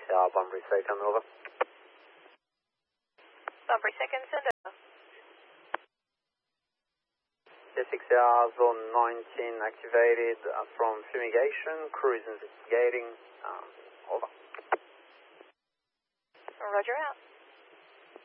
6R, Bunbury second, over. Bunbury second, send over. 6R, zone 19 activated from fumigation, crew is investigating, over. Roger out.